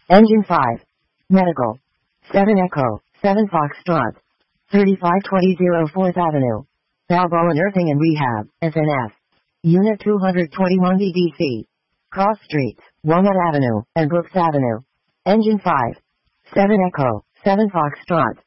Engine 5. Medical. 7 Echo, 7 Foxtrot. 3520 4th Avenue. Balboa Earthing and Rehab, SNF. Unit 221 BDC. Cross Streets, Walnut Avenue, and Brooks Avenue. Engine 5. 7 Echo, 7 Foxtrot.